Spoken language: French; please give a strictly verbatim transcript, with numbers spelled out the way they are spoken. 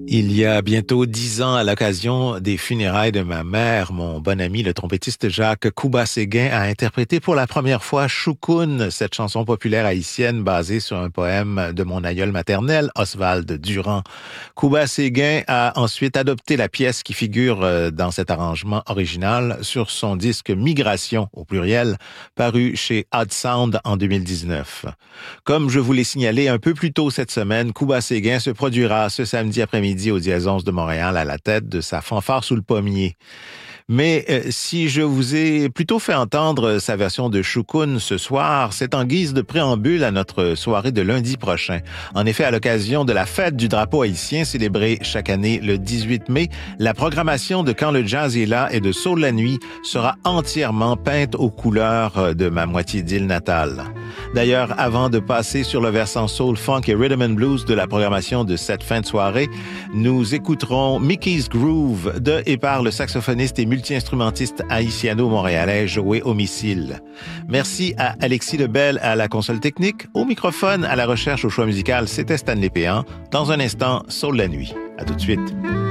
Il y a bientôt dix ans, à l'occasion des funérailles de ma mère, mon bon ami, le trompettiste Jacques Kouba-Séguin, a interprété pour la première fois Choukoun, cette chanson populaire haïtienne basée sur un poème de mon aïeul maternel, Oswald Durand. Kouba-Séguin a ensuite adopté la pièce qui figure dans cet arrangement original sur son disque Migration, au pluriel, paru chez Odd Sound en deux mille dix-neuf. Comme je vous l'ai signalé un peu plus tôt cette semaine, Kouba-Séguin se produira ce samedi après-midi au Diésonze de Montréal à la tête de sa fanfare sous le pommier. Mais euh, si je vous ai plutôt fait entendre sa version de Choukoun ce soir, c'est en guise de préambule à notre soirée de lundi prochain. En effet, à l'occasion de la fête du drapeau haïtien célébrée chaque année le dix-huit mai, la programmation de Quand le jazz est là et de Soul la nuit sera entièrement peinte aux couleurs de ma moitié d'île natale. D'ailleurs, avant de passer sur le versant soul, funk et rhythm and blues de la programmation de cette fin de soirée, nous écouterons Mickey's Groove de et par le saxophoniste et multi-instrumentiste haïtiano-montréalais Joey Homicile. Merci à Alexis Lebel à la console technique. Au microphone, à la recherche au choix musical, c'était Stanley Péan. Dans un instant, Soul la nuit. À tout de suite.